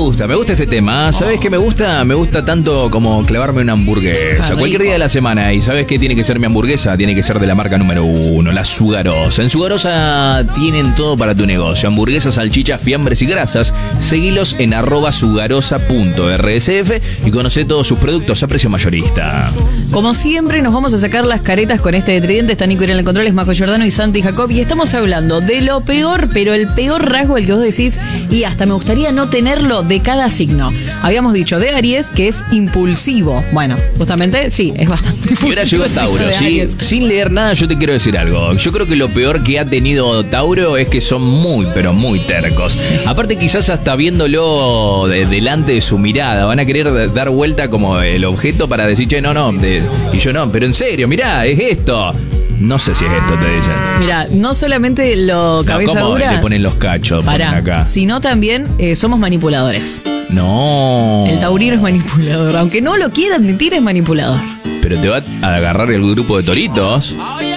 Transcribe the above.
Me gusta este tema. ¿Sabes qué me gusta? Me gusta tanto como clavarme una hamburguesa. Cualquier día de la semana. ¿Y sabes qué tiene que ser mi hamburguesa? Tiene que ser de la marca número 1, la Sugarosa. En Sugarosa tienen todo para tu negocio. Hamburguesas, salchichas, fiambres y grasas. Seguilos en @sugarosa.rsf y conoce todos sus productos a precio mayorista. Como siempre, nos vamos a sacar las caretas con este tridente. Está Nico en el control, es Majo Giordano y Santi Jacob. Y estamos hablando de lo peor, pero el peor rasgo, el que vos decís, y hasta me gustaría no tenerlo, de cada signo. Habíamos dicho de Aries, que es impulsivo. Bueno, justamente, sí, es bastante impulsivo. Y ahora llegó Tauro, ¿sí? Sin leer nada, yo te quiero decir algo. Yo creo que lo peor que ha tenido Tauro es que son muy, pero muy tercos. Aparte, quizás hasta viéndolo delante de su mirada, van a querer dar vuelta como el objeto para decir, che, no, y yo no, pero en serio, mirá, es esto. No sé si es esto, te dicen. Mira, no solamente lo cabeza ¿cómo dura. le ponen los cachos? Ponen acá. Sino también somos manipuladores. No. El taurino es manipulador. Aunque no lo quiera admitir, es manipulador. Pero te va a agarrar el grupo de toritos.